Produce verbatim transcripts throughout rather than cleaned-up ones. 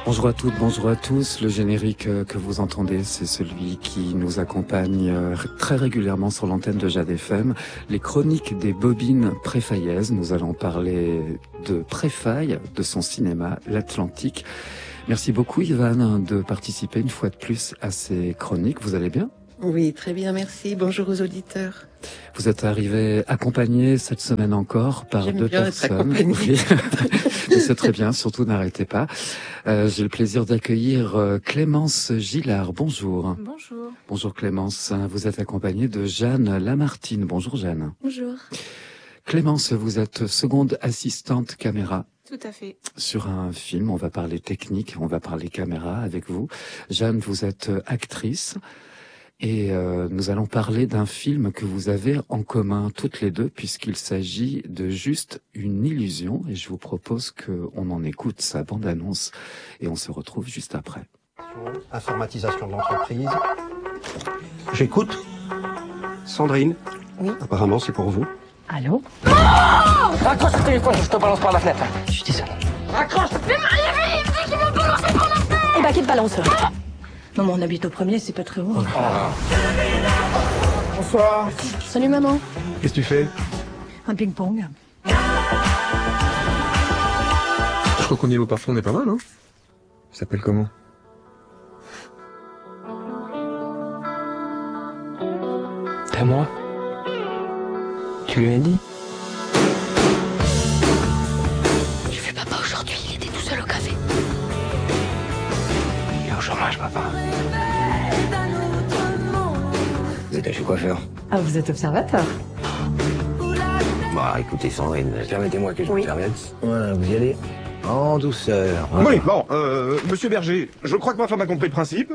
Bonjour à toutes, bonjour à tous. Le générique que vous entendez, c'est celui qui nous accompagne très régulièrement sur l'antenne de Jade F M. Les chroniques des bobines préfaillaises. Nous allons parler de Préfaille, de son cinéma, l'Atlantique. Merci beaucoup, Ivan, de participer une fois de plus à ces chroniques. Vous allez bien ? Oui, très bien, merci. Bonjour aux auditeurs. Vous êtes arrivé accompagné cette semaine encore par J'aime deux bien personnes. Être oui, c'est très bien. Surtout n'arrêtez pas. Euh, j'ai le plaisir d'accueillir euh, Clémence Gillard. Bonjour. Bonjour. Bonjour Clémence. Vous êtes accompagnée de Jeanne Lamartine. Bonjour Jeanne. Bonjour. Clémence, vous êtes seconde assistante caméra. Tout à fait. Sur un film, on va parler technique, on va parler caméra avec vous. Jeanne, vous êtes actrice. Et euh, nous allons parler d'un film que vous avez en commun toutes les deux, puisqu'il s'agit de Juste une illusion. Et je vous propose qu'on en écoute sa bande-annonce et on se retrouve juste après. Informatisation de l'entreprise. J'écoute. Sandrine. Oui. Apparemment, c'est pour vous. Allô? Oh, raccroche le téléphone, je te balance par la fenêtre. Je suis désolé. Raccroche. Mais Marie, il me dit qu'il me balance par la fenêtre. Eh ben, qui te balance? Non, mais on habite au premier, c'est pas très haut. Oh. Bonsoir. Salut, maman. Qu'est-ce que tu fais? Un ping-pong. Je crois qu'au niveau parfum, on est pas mal, hein? Ça s'appelle comment? C'est à moi. Tu lui as dit? J'ai vu papa aujourd'hui, il était tout seul au café. Il est au chômage, papa. Vous êtes chez coiffeur? Ah, vous êtes observateur? Bah, écoutez, Sandrine, permettez-moi que je me permette. Voilà, vous y allez en douceur. Voilà. Oui, bon, euh, monsieur Berger, je crois que ma femme a compris le principe.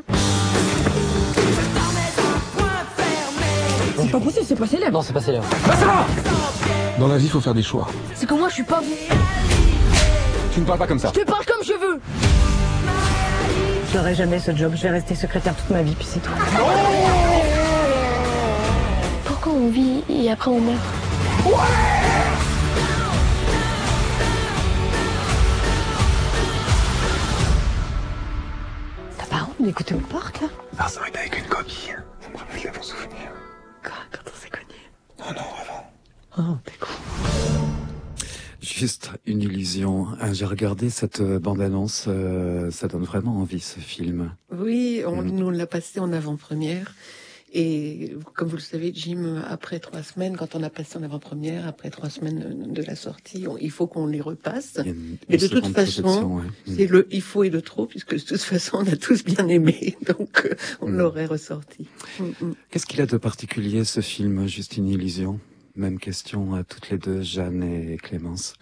C'est pas possible, c'est pas célèbre. Non, c'est pas célèbre. Dans la vie, il faut faire des choix. C'est que moi, je suis pas vous. Tu ne parles pas comme ça. Je te parle comme je veux. Je n'aurai jamais ce job, je vais rester secrétaire toute ma vie, puis c'est tout. Pourquoi on vit et après on meurt? T'as pas honte d'écouter mon parc, là? Ah, ça va être avec une copine. Ça me rappelle les bons souvenirs. Quoi, quand on s'est connus? Non, non, avant. Oh, t'es con. Juste une illusion. Ah, j'ai regardé cette bande-annonce. Euh, ça donne vraiment envie, ce film. Oui, on Mm. nous l'a passé en avant-première. Et comme vous le savez, Jim, après trois semaines, quand on a passé en avant-première, après trois semaines de la sortie, on, il faut qu'on les repasse. Il y a une- Et une de toute seconde façon, projection, ouais. Mm. c'est le il faut et le trop, puisque de toute façon, on a tous bien aimé. Donc, euh, on Mm. l'aurait ressorti. Mm, mm. Qu'est-ce qu'il a de particulier, ce film, Juste une illusion? Même question à toutes les deux, Jeanne et Clémence.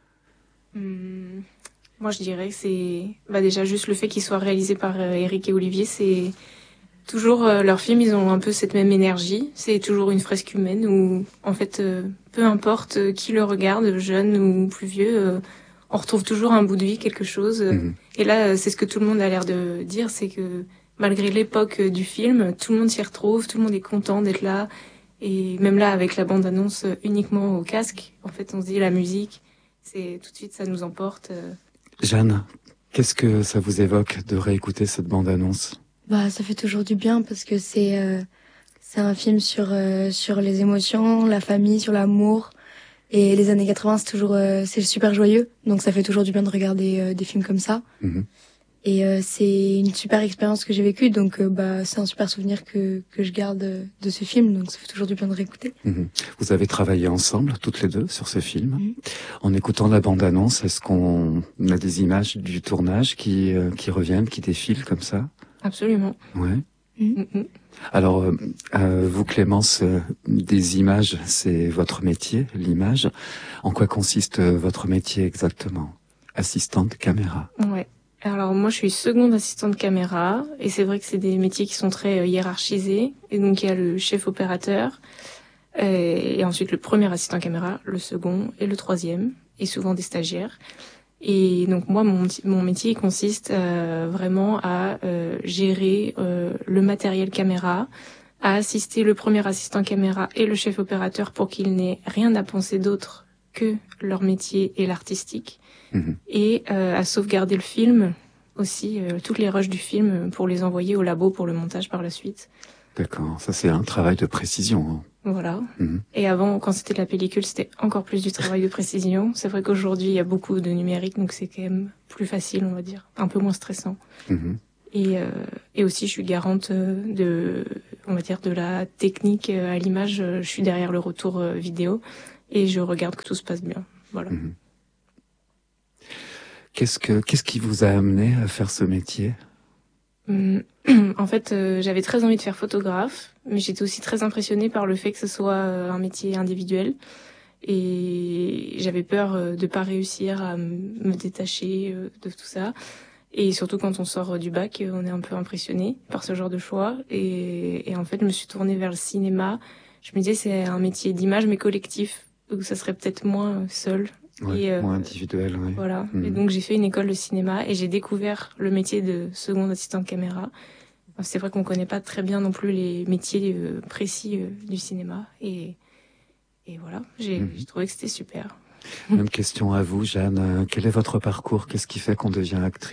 Hum, moi, je dirais que c'est bah, déjà juste le fait qu'il soit réalisé par euh, Eric et Olivier. C'est toujours euh, leurs films, ils ont un peu cette même énergie. C'est toujours une fresque humaine où, en fait, euh, peu importe euh, qui le regarde, jeune ou plus vieux, euh, on retrouve toujours un bout de vie, quelque chose. Mhm. Et là, euh, c'est ce que tout le monde a l'air de dire, c'est que malgré l'époque euh, du film, tout le monde s'y retrouve, tout le monde est content d'être là. Et même là, avec la bande-annonce euh, uniquement au casque, en fait, on se dit la musique, c'est tout de suite, ça nous emporte. euh. Jeanne, qu'est-ce que ça vous évoque de réécouter cette bande-annonce? Bah, ça fait toujours du bien parce que c'est euh, c'est un film sur euh, sur les émotions, la famille, sur l'amour. Et les années quatre-vingts, c'est toujours euh, c'est super joyeux, donc ça fait toujours du bien de regarder euh, des films comme ça. Mhm. Et euh, c'est une super expérience que j'ai vécue, donc euh, bah c'est un super souvenir que que je garde euh, de ce film, donc ça fait toujours du bien de réécouter. Mhm. Vous avez travaillé ensemble, toutes les deux, sur ce film. Mhm. En écoutant la bande-annonce, est-ce qu'on a des images du tournage qui euh, qui reviennent, qui défilent comme ça? Absolument. Ouais. Mm, mm. Alors, euh, euh, vous, Clémence, euh, des images, c'est votre métier, l'image. En quoi consiste euh, votre métier exactement? Assistante caméra. Ouais. Alors moi, je suis seconde assistante caméra, et c'est vrai que c'est des métiers qui sont très euh, hiérarchisés. Et donc il y a le chef opérateur, euh, et ensuite le premier assistant caméra, le second et le troisième, et souvent des stagiaires. Et donc moi, mon, mon métier consiste euh, vraiment à euh, gérer euh, le matériel caméra, à assister le premier assistant caméra et le chef opérateur pour qu'ils n'aient rien à penser d'autre que leur métier et l'artistique, Mhm. et euh, à sauvegarder le film aussi euh, toutes les rushs du film pour les envoyer au labo pour le montage par la suite. D'accord, ça c'est un travail de précision. Hein. Voilà. Mmh. Et avant, quand c'était de la pellicule, c'était encore plus du travail de précision. C'est vrai qu'aujourd'hui, il y a beaucoup de numérique, donc c'est quand même plus facile, on va dire, un peu moins stressant. Mmh. Et, euh, et aussi, je suis garante de, on va dire, de la technique à l'image. Je suis derrière le retour vidéo et je regarde que tout se passe bien. Voilà. Mmh. Qu'est-ce que, qu'est-ce qui vous a amené à faire ce métier ? En fait, euh, j'avais très envie de faire photographe, mais j'étais aussi très impressionnée par le fait que ce soit euh, un métier individuel. Et j'avais peur euh, de pas réussir à m- me détacher euh, de tout ça. Et surtout quand on sort du bac, euh, on est un peu impressionné par ce genre de choix. Et, et en fait, je me suis tournée vers le cinéma. Je me disais, c'est un métier d'image, mais collectif, où ça serait peut-être moins seul. Ouais, et, euh, moins individuel, oui. Voilà. Mmh. Et donc, j'ai fait une école de cinéma et j'ai découvert le métier de seconde assistante caméra. C'est vrai qu'on connaît pas très bien non plus les métiers euh, précis euh, du cinéma. Et, et voilà, j'ai, mmh. j'ai trouvé que c'était super. Même question à vous, Jeanne. Quel est votre parcours ? Qu'est-ce qui fait qu'on devient actrice ?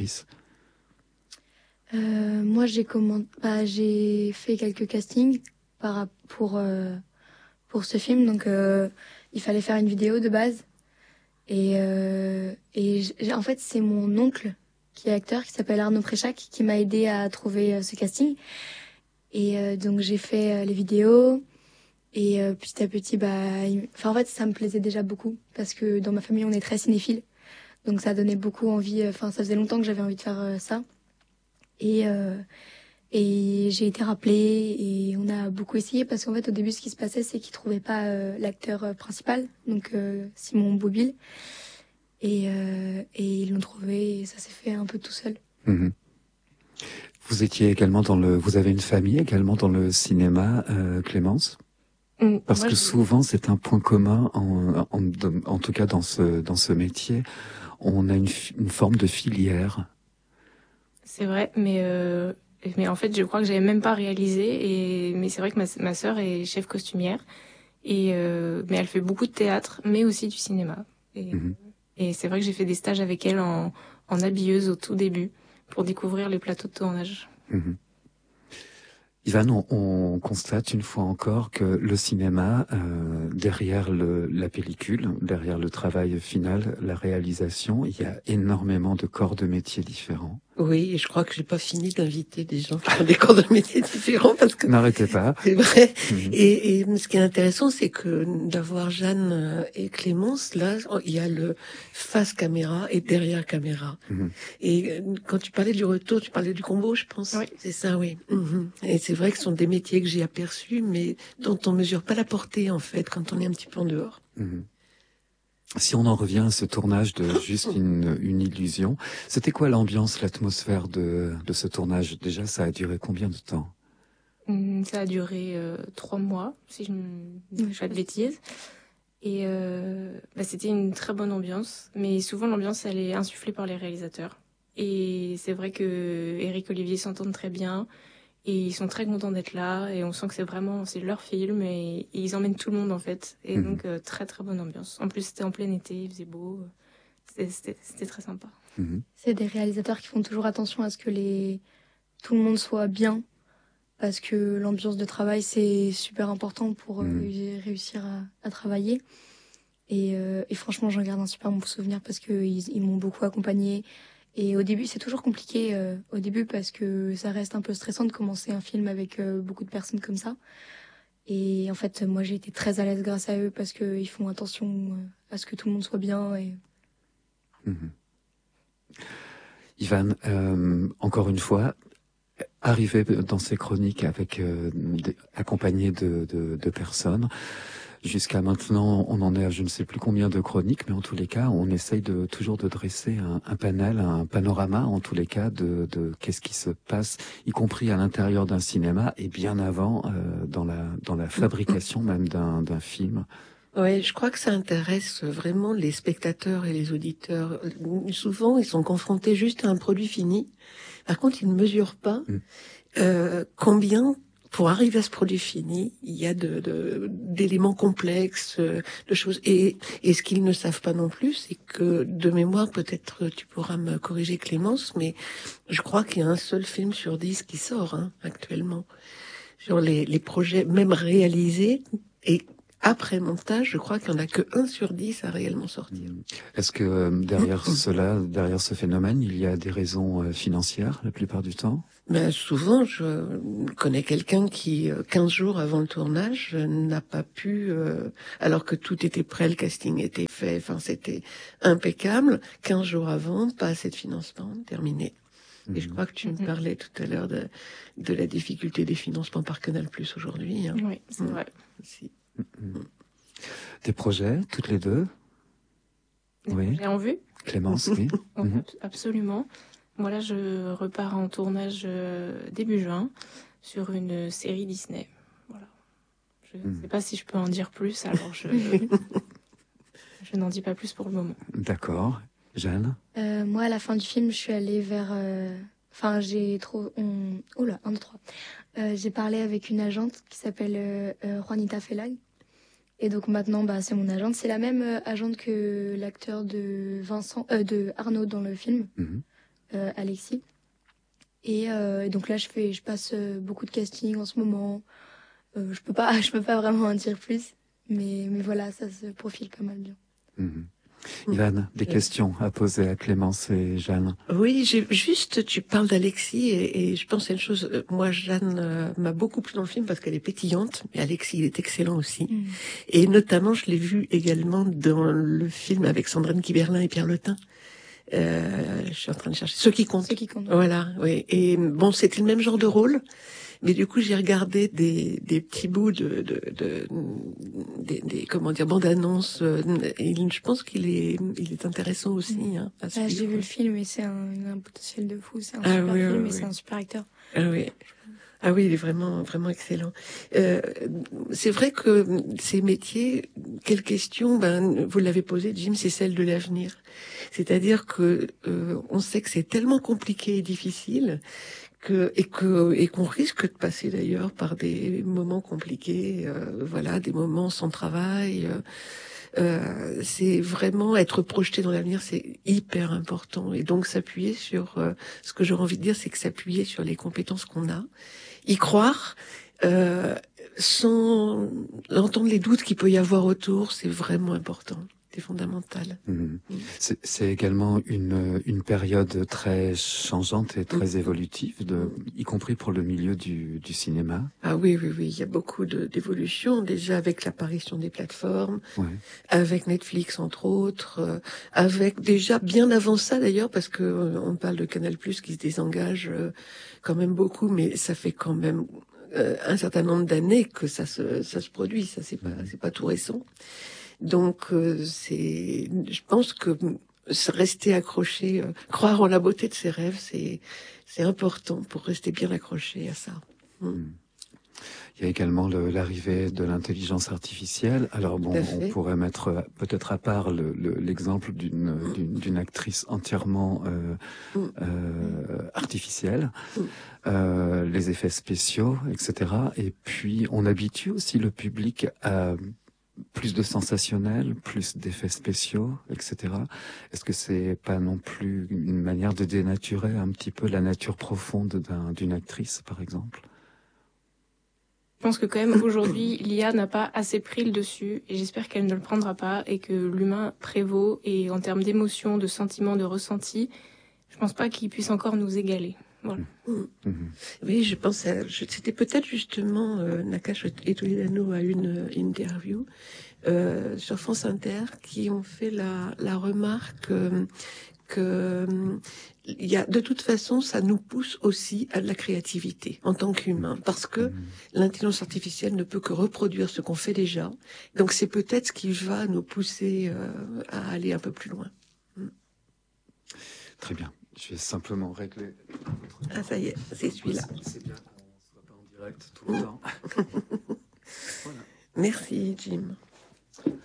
euh, Moi, j'ai, comment... bah, j'ai fait quelques castings par... pour, euh, pour ce film. Donc, euh, il fallait faire une vidéo de base. Et, euh, et j'ai, en fait, c'est mon oncle qui est acteur, qui s'appelle Arnaud Préchac, qui m'a aidé à trouver euh, ce casting. Et euh, donc, j'ai fait euh, les vidéos. Et euh, petit à petit, bah, il... enfin, en fait, ça me plaisait déjà beaucoup. Parce que dans ma famille, on est très cinéphile. Donc, ça donnait beaucoup envie. Enfin, ça faisait longtemps que j'avais envie de faire euh, ça. Et, euh, et j'ai été rappelée. Et on a beaucoup essayé. Parce qu'en fait, au début, ce qui se passait, c'est qu'ils trouvaient pas euh, l'acteur euh, principal. Donc, euh, Simon Boublil. Et, euh, et ils l'ont trouvé et ça s'est fait un peu tout seul. Mmh. Vous étiez également dans le, vous avez une famille également dans le cinéma, euh, Clémence ? Mmh, Parce moi, que je... souvent c'est un point commun, en, en, en tout cas dans ce dans ce métier, on a une, une forme de filière. C'est vrai, mais euh, mais en fait je crois que j'avais même pas réalisé. Et mais c'est vrai que ma ma sœur est chef costumière et euh, mais elle fait beaucoup de théâtre, mais aussi du cinéma. Et, mmh. Et c'est vrai que j'ai fait des stages avec elle en, en habilleuse au tout début pour découvrir les plateaux de tournage. Mmh. Ivan, on, on constate une fois encore que le cinéma, euh, derrière le, la pellicule, derrière le travail final, la réalisation, il y a énormément de corps de métiers différents. Oui, et je crois que j'ai pas fini d'inviter des gens qui ont des corps de métiers différents parce que n'arrêtez pas. C'est vrai. Mmh. Et, et ce qui est intéressant, c'est que d'avoir Jeanne et Clémence, là, il y a le face caméra et derrière caméra. Mmh. Et quand tu parlais du retour, tu parlais du combo, je pense. Oui. C'est ça, oui. Mmh. Et c'est vrai que ce sont des métiers que j'ai aperçus, mais dont on mesure pas la portée, en fait, quand on est un petit peu en dehors. Mmh. Si on en revient à ce tournage de Juste une, une illusion, c'était quoi l'ambiance, l'atmosphère de, de ce tournage ? Déjà, ça a duré combien de temps ? mmh, Ça a duré euh, trois mois, si je ne fais pas de bêtises. Et euh, bah, c'était une très bonne ambiance, mais souvent l'ambiance, elle est insufflée par les réalisateurs. Et c'est vrai que Eric Olivier s'entendent très bien. Et ils sont très contents d'être là et on sent que c'est vraiment c'est leur film et, et ils emmènent tout le monde en fait et mmh. donc euh, très très bonne ambiance. En plus c'était en plein été, il faisait beau, c'était, c'était, c'était très sympa. Mmh. C'est des réalisateurs qui font toujours attention à ce que les tout le monde soit bien parce que l'ambiance de travail c'est super important pour mmh. euh, réussir à, à travailler et, euh, et franchement j'en garde un super bon souvenir parce que ils, ils m'ont beaucoup accompagnée. Et au début, c'est toujours compliqué euh, au début parce que ça reste un peu stressant de commencer un film avec euh, beaucoup de personnes comme ça. Et en fait, moi, j'ai été très à l'aise grâce à eux parce qu'ils font attention euh, à ce que tout le monde soit bien. Et... Mmh. Ivan, euh, encore une fois, arrivé dans ces chroniques avec euh, des, accompagné de, de, de personnes. Jusqu'à maintenant, on en est à je ne sais plus combien de chroniques, mais en tous les cas, on essaye de toujours de dresser un, un panel, un panorama, en tous les cas, de, de qu'est-ce qui se passe, y compris à l'intérieur d'un cinéma et bien avant euh, dans la dans la fabrication même d'un d'un film. Ouais, je crois que ça intéresse vraiment les spectateurs et les auditeurs. Souvent, ils sont confrontés juste à un produit fini. Par contre, ils ne mesurent pas mmh. euh, combien pour arriver à ce produit fini, il y a de, de, d'éléments complexes, de choses. Et, et ce qu'ils ne savent pas non plus, c'est que, de mémoire, peut-être tu pourras me corriger Clémence, mais je crois qu'il y a un seul film sur dix qui sort hein, actuellement. Sur les, les projets même réalisés, et après montage, je crois qu'il n'y en a que un sur dix à réellement sortir. Est-ce que euh, derrière cela, derrière ce phénomène, il y a des raisons euh, financières la plupart du temps? Ben, souvent, je connais quelqu'un qui, quinze jours avant le tournage, n'a pas pu, euh, alors que tout était prêt, le casting était fait, enfin, c'était impeccable. quinze jours avant, pas assez de financement, terminé. Mmh. Et je crois que tu mmh. me parlais tout à l'heure de, de la difficulté des financements par Canal+ aujourd'hui. Hein. Oui, c'est mmh. vrai. Si. Mmh. Des projets, toutes les deux? Des oui. projets en vue? Clémence, oui. mmh. Absolument. Voilà, je repars en tournage début juin sur une série Disney. Voilà. Je ne mmh. sais pas si je peux en dire plus, alors je, je n'en dis pas plus pour le moment. D'accord. Jeanne? euh, Moi, à la fin du film, je suis allée vers... Enfin, euh... j'ai trop... On... Oh là, un, deux, trois. Euh, j'ai parlé avec une agente qui s'appelle euh, euh, Juanita Felag. Et donc maintenant, bah, c'est mon agente. C'est la même euh, agente que l'acteur de Vincent, euh, de Arnaud dans le film. Mmh. Euh, Alexis. Et euh, donc là, je fais, je passe euh, beaucoup de casting en ce moment. Euh, je peux pas, je peux pas vraiment en dire plus, mais mais voilà, ça se profile pas mal bien. Mmh. Ivan, des euh... questions à poser à Clémence et Jeanne. Oui, j'ai juste, tu parles d'Alexis et, et je pense à une chose. Moi, Jeanne euh, m'a beaucoup plu dans le film parce qu'elle est pétillante, mais Alexis, il est excellent aussi. Mmh. Et notamment, je l'ai vu également dans le film avec Sandrine Kiberlin et Pierre Letin. Euh, je suis en train de chercher ceux qui comptent. Ceux qui comptent. Voilà, oui. Et bon, c'était le même genre de rôle, mais du coup, j'ai regardé des des petits bouts de de, de des, des comment dire bandes annonces. Et je pense qu'il est il est intéressant aussi. Mmh. Hein, à ah, j'ai vu le film et c'est un, un potentiel de fou. C'est un ah, super oui, film oui, et oui. c'est un super acteur. Ah oui. Ah oui, il est vraiment, vraiment excellent. Euh, c'est vrai que ces métiers, quelle question, ben, vous l'avez posé, Jim, c'est celle de l'avenir. C'est-à-dire que euh, on sait que c'est tellement compliqué et difficile que et que et qu'on risque de passer d'ailleurs par des moments compliqués, euh, voilà, des moments sans travail. Euh, Euh, c'est vraiment être projeté dans l'avenir, c'est hyper important. Et donc s'appuyer sur, euh, ce que j'aurais envie de dire, c'est que s'appuyer sur les compétences qu'on a, y croire, euh, sans entendre les doutes qu'il peut y avoir autour, c'est vraiment important. C'est fondamental. Mmh. C'est, c'est également une, une période très changeante et très mmh. évolutive, de, y compris pour le milieu du, du cinéma. Ah oui, oui, oui. Il y a beaucoup de, d'évolutions, déjà avec l'apparition des plateformes, ouais. avec Netflix, entre autres, euh, avec déjà bien avant ça d'ailleurs, parce que euh, on parle de Canal+, qui se désengage euh, quand même beaucoup, mais ça fait quand même euh, un certain nombre d'années que ça se, ça se produit. Ça, c'est pas, c'est pas tout récent. Donc, euh, c'est, je pense que rester accroché, euh, croire en la beauté de ses rêves, c'est, c'est important pour rester bien accroché à ça. Mm. Il y a également le, l'arrivée de l'intelligence artificielle. Alors bon, on pourrait mettre peut-être à part le, le, l'exemple d'une, d'une, d'une actrice entièrement euh, mm. euh, artificielle, mm. euh, les effets spéciaux, et cetera. Et puis, on habitue aussi le public à plus de sensationnel, plus d'effets spéciaux, et cetera. Est-ce que c'est pas non plus une manière de dénaturer un petit peu la nature profonde d'un, d'une actrice, par exemple? Je pense que quand même aujourd'hui, l'I A n'a pas assez pris le dessus et j'espère qu'elle ne le prendra pas et que l'humain prévaut et en termes d'émotions, de sentiments, de ressentis, je pense pas qu'il puisse encore nous égaler. Voilà. Mmh. Mmh. Oui, je pense à, je, c'était peut-être justement euh, Nakache et Toledano à une interview euh, sur France Inter qui ont fait la, la remarque euh, que il y a de toute façon ça nous pousse aussi à de la créativité en tant qu'humain parce que mmh. l'intelligence artificielle ne peut que reproduire ce qu'on fait déjà. Donc c'est peut-être ce qui va nous pousser euh, à aller un peu plus loin. Mmh. Très bien. Je vais simplement régler. Ah, ça y est, c'est celui-là. C'est bien qu'on ne soit pas en direct tout le temps. Voilà. Merci, Jim.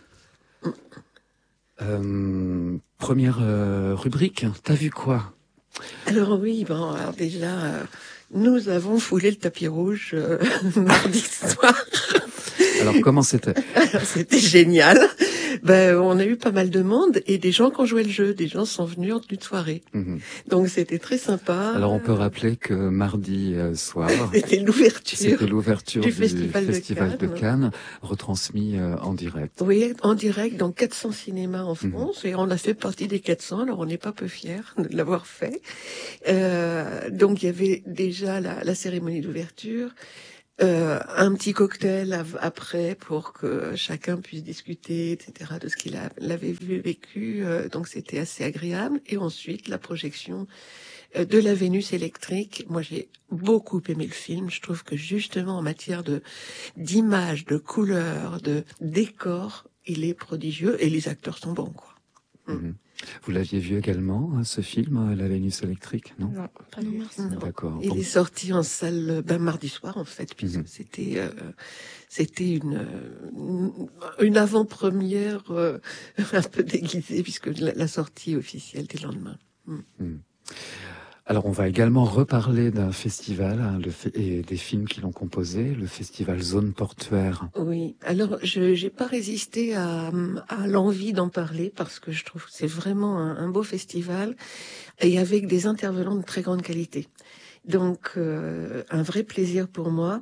Euh, première euh, rubrique. T'as vu quoi? Alors oui, bon, alors déjà, euh, nous avons foulé le tapis rouge euh, mardi soir. Alors comment c'était? Alors c'était génial. Ben, on a eu pas mal de monde et des gens qui ont joué le jeu, des gens sont venus en tenue de soirée. Mmh. Donc c'était très sympa. Alors on peut rappeler que mardi soir, c'était l'ouverture, c'était l'ouverture du, du Festival, du festival de, Cannes. de Cannes, retransmis en direct. Oui, en direct dans quatre cents cinémas en France, mmh. et on a fait partie des quatre cents. Alors on n'est pas peu fiers de l'avoir fait. Euh, donc il y avait déjà la, la cérémonie d'ouverture. Euh, un petit cocktail av- après pour que chacun puisse discuter, et cetera, de ce qu'il a, l'avait vu, vécu. Euh, donc c'était assez agréable. Et ensuite la projection euh, de la Vénus électrique. Moi j'ai beaucoup aimé le film. Je trouve que justement en matière de d'images, de couleurs, de décors, il est prodigieux et les acteurs sont bons, quoi. Mmh. Vous l'aviez vu également, ce film, La Vénus électrique, non? Non, pas non, merci. Non. D'accord. Il est sorti en salle ben, mardi soir, en fait, puisque mmh. c'était euh, c'était une, une avant-première euh, un peu déguisée, puisque la, la sortie officielle était le lendemain. Mmh. Mmh. Alors, on va également reparler d'un festival hein, le fait, et des films qui l'ont composé, le festival Zone Portuaire. Oui, alors je j'ai pas résisté à, à l'envie d'en parler parce que je trouve que c'est vraiment un, un beau festival et avec des intervenants de très grande qualité. Donc, euh, un vrai plaisir pour moi.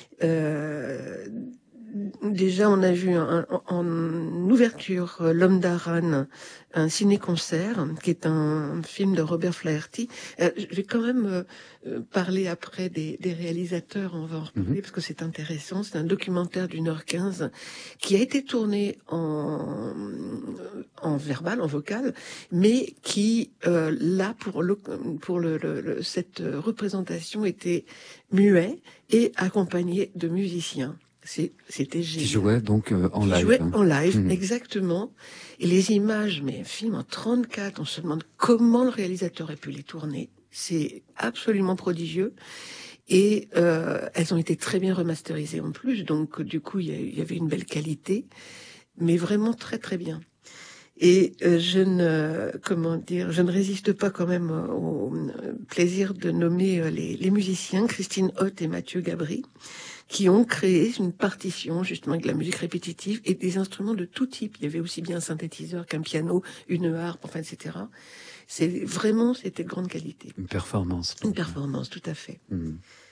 Euh, Déjà, on a vu un, en, en ouverture L'Homme d'Aran, un ciné-concert, qui est un film de Robert Flaherty. Euh, je vais quand même euh, parler après des, des réalisateurs, on va en reparler, mm-hmm. parce que c'est intéressant. C'est un documentaire d'une heure quinze qui a été tourné en, en verbal, en vocal, mais qui, euh, là, pour, le, pour le, le, le, cette représentation, était muet et accompagné de musiciens. C'est, c'était génial. Qui jouait donc euh, en qui live. Jouait en live, mmh. exactement. Et les images, mais un film en trente-quatre, on se demande comment le réalisateur a pu les tourner. C'est absolument prodigieux. Et euh, elles ont été très bien remasterisées en plus, donc du coup il y, y avait une belle qualité, mais vraiment très très bien. Et euh, je ne, comment dire, je ne résiste pas quand même au, au plaisir de nommer euh, les, les musiciens Christine Hoth et Mathieu Gabry, qui ont créé une partition justement avec de la musique répétitive et des instruments de tout type. Il y avait aussi bien un synthétiseur qu'un piano, une harpe, enfin, et cetera. C'est vraiment, c'était de grande qualité. Une performance. Une performance, tout à fait. Mmh.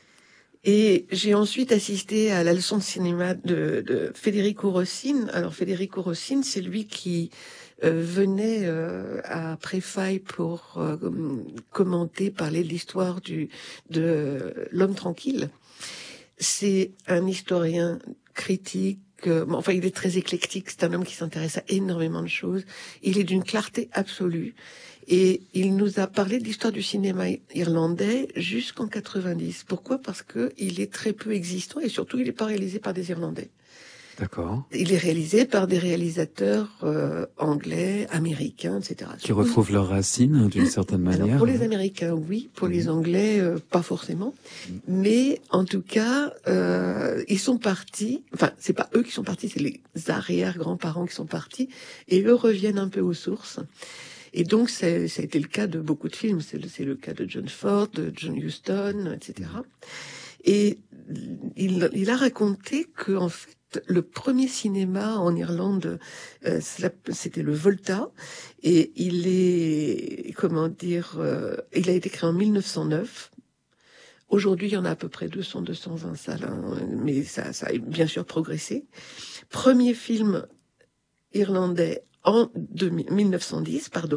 Et j'ai ensuite assisté à la leçon de cinéma de, de Federico Rossini. Alors Federico Rossini, c'est lui qui euh, venait euh, à Préfaille pour euh, commenter, parler de l'histoire du de l'homme tranquille. C'est un historien critique, euh, enfin il est très éclectique, c'est un homme qui s'intéresse à énormément de choses, il est d'une clarté absolue et il nous a parlé de l'histoire du cinéma irlandais jusqu'en quatre-vingt-dix. Pourquoi ? Parce que il est très peu existant et surtout il n'est pas réalisé par des Irlandais. D'accord. Il est réalisé par des réalisateurs euh, anglais, américains, et cetera. Qui retrouvent leurs racines d'une certaine manière. Alors, pour les Américains, oui. Pour mmh. les Anglais, euh, pas forcément. Mmh. Mais en tout cas, euh, ils sont partis. Enfin, c'est pas eux qui sont partis, c'est les arrière-grands-parents qui sont partis. Et eux reviennent un peu aux sources. Et donc, c'est, ça a été le cas de beaucoup de films. C'est le, c'est le cas de John Ford, de John Huston, et cetera. Et il, il a raconté que, en fait, le premier cinéma en Irlande, euh, c'était le Volta, et il est, comment dire, euh, il a été créé en mille neuf cent neuf. Aujourd'hui, il y en a à peu près deux cents, deux cent vingt salles, hein, mais ça, ça a bien sûr progressé. Premier film irlandais en deux mille, mille neuf cent dix, pardon,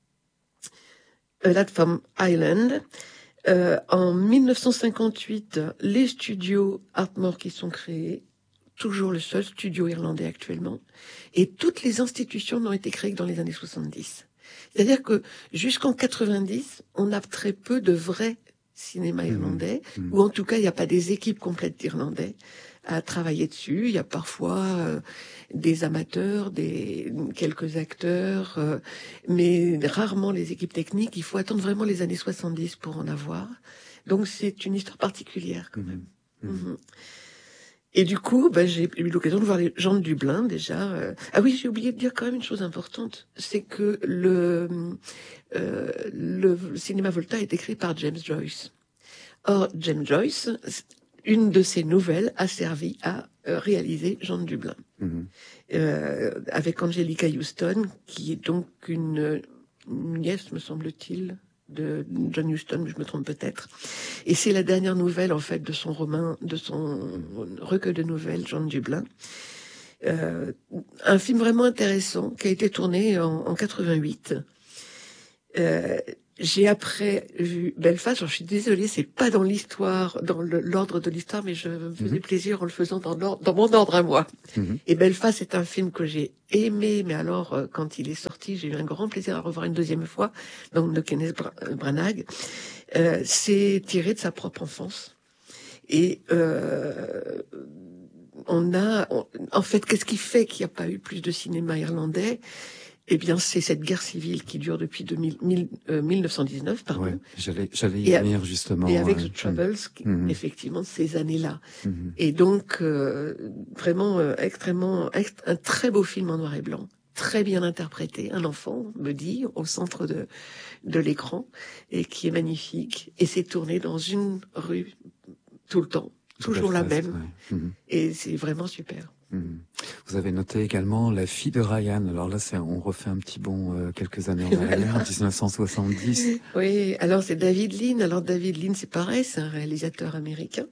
A Lad from Ireland. Euh, en mille neuf cent cinquante-huit, les studios Artmore qui sont créés, toujours le seul studio irlandais actuellement, et toutes les institutions n'ont été créées que dans les années soixante-dix. C'est-à-dire que jusqu'en quatre-vingt-dix, on a très peu de vrais cinéma irlandais, mmh. ou en tout cas, il n'y a pas des équipes complètes d'Irlandais à travailler dessus. Il y a parfois euh, des amateurs, des quelques acteurs, euh, mais rarement les équipes techniques. Il faut attendre vraiment les années soixante-dix pour en avoir. Donc c'est une histoire particulière quand même. Mmh. Mmh. Et du coup, bah, j'ai eu l'occasion de voir les gens de Dublin déjà. Euh... Ah oui, j'ai oublié de dire quand même une chose importante, c'est que le euh, le cinéma Volta est écrit par James Joyce. Or, James Joyce, une de ses nouvelles a servi à euh, réaliser Jean de Dublin, mmh. euh, avec Angelica Houston, qui est donc une, une nièce, me semble-t-il, de John Huston, mais je me trompe peut-être. Et c'est la dernière nouvelle, en fait, de son roman, de son recueil de nouvelles, Jean de Dublin. Euh, un film vraiment intéressant qui a été tourné en, en quatre-vingt-huit. Euh, j'ai après vu Belfast. Alors, je suis désolée, c'est pas dans l'histoire, dans le, l'ordre de l'histoire, mais je me faisais mmh. plaisir en le faisant dans, dans mon ordre à moi. Mmh. Et Belfast, c'est un film que j'ai aimé, mais alors, euh, quand il est sorti, j'ai eu un grand plaisir à revoir une deuxième fois, donc de Kenneth Branagh. Euh, c'est tiré de sa propre enfance. Et euh, on a, on, en fait, qu'est-ce qui fait qu'il n'y a pas eu plus de cinéma irlandais ? Eh bien, c'est cette guerre civile qui dure depuis deux mille, mille, euh, mille neuf cent dix-neuf, pardon. Ouais, j'allais, j'allais y venir justement. Et avec euh, The Troubles, qui, mmh. effectivement, ces années-là. Mmh. Et donc, euh, vraiment, euh, extrêmement, ext- un très beau film en noir et blanc, très bien interprété. Un enfant, me dit, au centre de, de l'écran, et qui est magnifique. Et c'est tourné dans une rue tout le temps, toujours la même. Ouais. Mmh. Et c'est vraiment super. Vous avez noté également La fille de Ryan. Alors là, c'est, on refait un petit bond euh, quelques années en arrière, voilà. dix-neuf cent soixante-dix. Oui, alors c'est David Lean. Alors David Lean, c'est pareil, c'est un réalisateur américain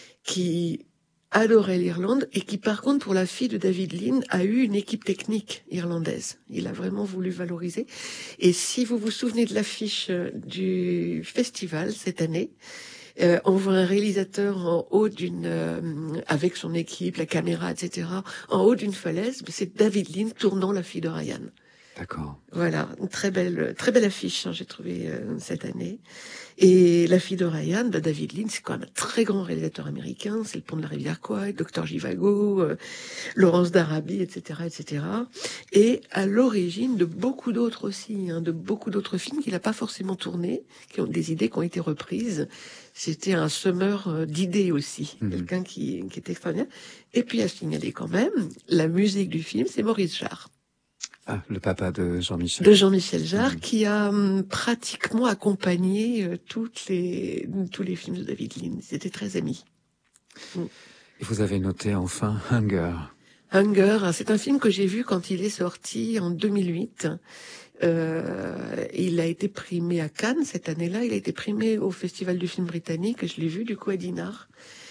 qui adorait l'Irlande et qui, par contre, pour La fille de David Lean, a eu une équipe technique irlandaise. Il a vraiment voulu valoriser. Et si vous vous souvenez de l'affiche du festival cette année, Euh, on voit un réalisateur en haut d'une, euh, avec son équipe, la caméra, et cetera, en haut d'une falaise. C'est David Lean tournant La fille de Ryan. D'accord. Voilà, une très belle, très belle affiche, hein, j'ai trouvé euh, cette année. Et La fille de Ryan, bah, David Lean, c'est quand même un très grand réalisateur américain. C'est Le pont de la rivière Kwai, Docteur Zhivago, euh, Laurence d'Arabie, et cetera, et cetera. Et à l'origine de beaucoup d'autres aussi, hein, de beaucoup d'autres films qu'il n'a pas forcément tournés, qui ont des idées qui ont été reprises. C'était un semeur d'idées aussi, mmh. quelqu'un qui, qui était extraordinaire. Et puis à signaler quand même, la musique du film, c'est Maurice Jarre. Ah, le papa de Jean-Michel. De Jean-Michel Jarre, mmh. qui a hum, pratiquement accompagné euh, toutes les, tous les films de David Lean. Ils étaient très amis. Mmh. Et vous avez noté enfin Hunger. Hunger, c'est un film que j'ai vu quand il est sorti en deux mille huit. Euh, il a été primé à Cannes cette année-là. Il a été primé au Festival du film britannique. Je l'ai vu du coup à Dinard.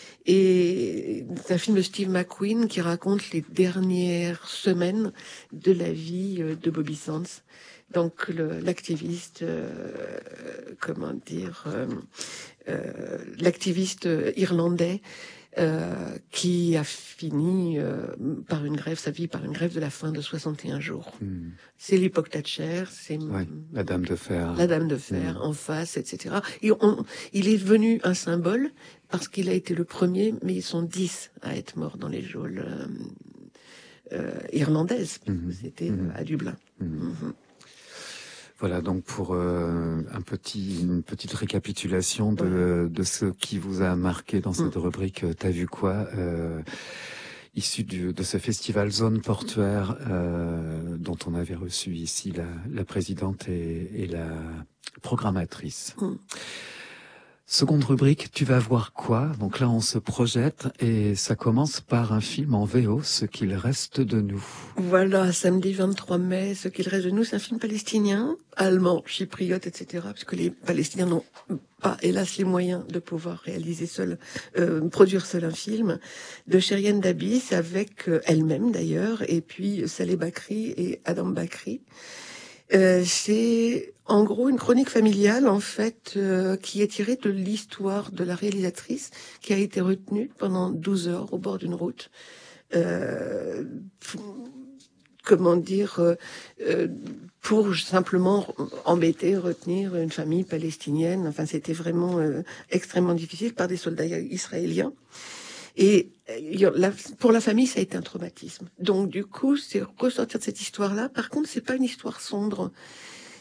Et c'est un film de Steve McQueen qui raconte les dernières semaines de la vie de Bobby Sands. Donc le, l'activiste, euh, comment dire, euh, euh, l'activiste irlandais euh, qui a fini euh, par une grève, sa vie par une grève de la faim de soixante et un jours. Mmh. C'est l'époque Thatcher, c'est ouais, la Dame de Fer, la Dame de Fer mmh. en face, et cetera. Et on, il est devenu un symbole parce qu'il a été le premier, mais ils sont dix à être morts dans les geôles euh, euh, irlandaises. Mmh. C'était mmh. à Dublin. Mmh. Mmh. Voilà donc pour euh, un petit, une petite récapitulation de, ouais. de ce qui vous a marqué dans cette mmh. rubrique « T'as vu quoi euh, ?» issu du, de ce festival Zone Portuaire euh, dont on avait reçu ici la, la présidente et, et la programmatrice. Mmh. Seconde rubrique, tu vas voir quoi? Donc là, on se projette et ça commence par un film en V O, Ce qu'il reste de nous. Voilà, samedi vingt-trois mai, Ce qu'il reste de nous, c'est un film palestinien, allemand, chypriote, et cetera, parce que les Palestiniens n'ont pas, hélas, les moyens de pouvoir réaliser seul, euh, produire seul un film, de Sherian Dabis, avec euh, elle-même d'ailleurs, et puis Saleh Bakri et Adam Bakri. Euh, c'est en gros une chronique familiale en fait euh, qui est tirée de l'histoire de la réalisatrice qui a été retenue pendant douze heures au bord d'une route. Euh, pour, comment dire euh, euh, pour simplement embêter, retenir une famille palestinienne. Enfin, c'était vraiment euh, extrêmement difficile par des soldats israéliens. Et pour la famille, ça a été un traumatisme. Donc, du coup, c'est ressortir de cette histoire-là. Par contre, c'est pas une histoire sombre.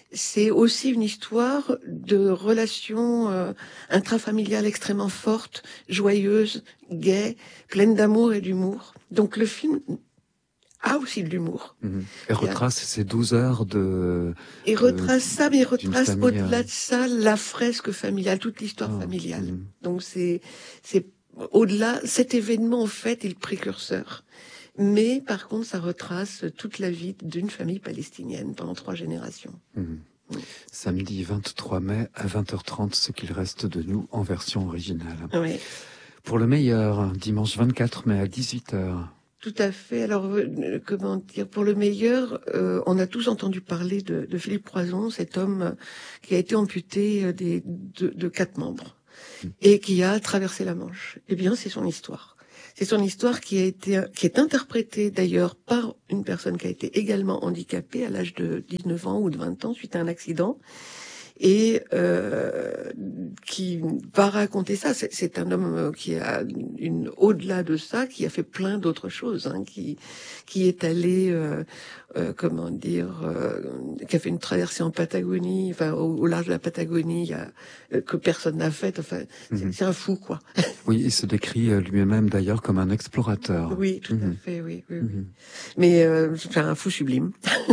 c'est aussi une histoire de relations euh, intrafamiliales extrêmement fortes, joyeuses, gaies, pleines d'amour et d'humour. Donc le film a aussi de l'humour. Mmh. Et retrace a... ces douze heures de... Et retrace euh, ça, mais il retrace famille, au-delà euh... de ça la fresque familiale, toute l'histoire oh, familiale. Mmh. Donc c'est, c'est au-delà, cet événement en fait est le précurseur. Mais par contre, ça retrace toute la vie d'une famille palestinienne pendant trois générations. Mmh. Mmh. Samedi vingt-trois mai à vingt heures trente, ce qu'il reste de nous en version originale. Oui. Pour le meilleur, dimanche vingt-quatre mai à dix-huit heures. Tout à fait. Alors, euh, comment dire, pour le meilleur, euh, on a tous entendu parler de, de Philippe Croison, cet homme qui a été amputé des, de, de quatre membres mmh. et qui a traversé la Manche. Eh bien, c'est son histoire. C'est son histoire qui a été, qui est interprétée d'ailleurs par une personne qui a été également handicapée à l'âge de dix-neuf ans ou de vingt ans suite à un accident. Et euh, qui va raconter ça. C'est, c'est un homme qui a une au-delà de ça, qui a fait plein d'autres choses, hein, qui qui est allé, euh, euh, comment dire, euh, qui a fait une traversée en Patagonie, enfin au, au large de la Patagonie, il y a, euh, que personne n'a fait. Enfin, c'est, mmh. c'est un fou, quoi. Oui, il se décrit lui-même d'ailleurs comme un explorateur. Oui, tout mmh. à fait, oui, oui, oui. Mmh. Mais euh, c'est un fou sublime.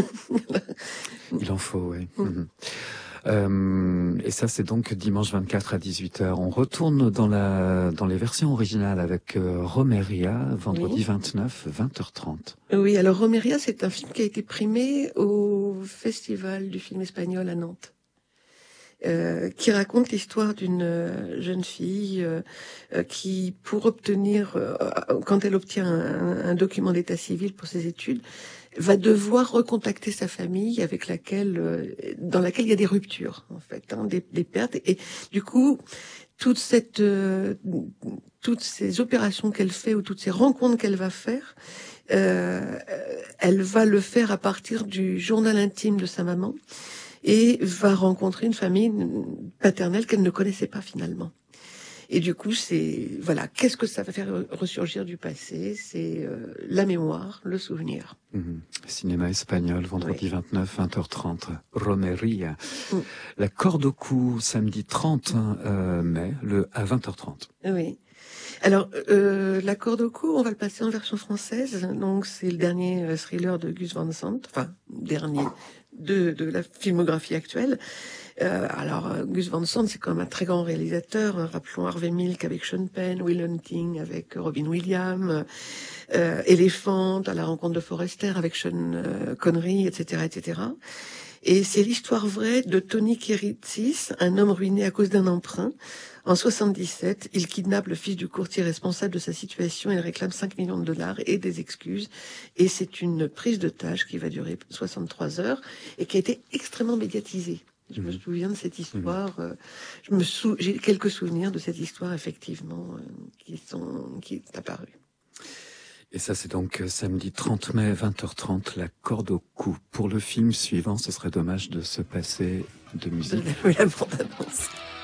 Il en faut, oui. Mmh. Mmh. Euh, et ça, c'est donc dimanche vingt-quatre à dix-huit heures. On retourne dans la dans les versions originales avec euh, Romeria, vendredi oui. vingt-neuf, vingt heures trente. Oui, alors Romeria, c'est un film qui a été primé au Festival du film espagnol à Nantes. Euh, qui raconte l'histoire d'une euh, jeune fille euh, euh, qui, pour obtenir, euh, quand elle obtient un, un document d'état civil pour ses études, va devoir recontacter sa famille avec laquelle, euh, dans laquelle il y a des ruptures, en fait, hein, des, des pertes. Et, et du coup, toute cette, euh, toutes ces opérations qu'elle fait ou toutes ces rencontres qu'elle va faire, euh, elle va le faire à partir du journal intime de sa maman. Et va rencontrer une famille paternelle qu'elle ne connaissait pas finalement. Et du coup, c'est voilà, qu'est-ce que ça va faire ressurgir du passé? C'est euh, la mémoire, le souvenir. Mmh. Cinéma espagnol, vendredi oui. vingt-neuf, vingt heures trente. Romeria. Mmh. La corde au cou, samedi trente euh, mai, le à vingt heures trente. Oui. Alors, euh, la corde au cou, on va le passer en version française. Donc, c'est le dernier thriller de Gus Van Sant, enfin dernier. De, de la filmographie actuelle. Euh, alors, Gus Van Sant, c'est quand même un très grand réalisateur. Hein, rappelons Harvey Milk avec Sean Penn, Will Hunting avec Robin Williams, euh, Elephant, à la rencontre de Forrester avec Sean euh, Connery, et cetera, et cetera. Et c'est l'histoire vraie de Tony Kiritsis, un homme ruiné à cause d'un emprunt. En soixante-dix-sept, il kidnappe le fils du courtier responsable de sa situation et réclame cinq millions de dollars et des excuses. Et c'est une prise de tâche qui va durer soixante-trois heures et qui a été extrêmement médiatisée. Je mmh. me souviens de cette histoire. Euh, je me sou... J'ai quelques souvenirs de cette histoire, effectivement, euh, qui sont qui est apparue. Et ça, c'est donc samedi trente mai, vingt heures trente, la corde au cou. Pour le film suivant, ce serait dommage de se passer de musique. Oui, la bande-annonce.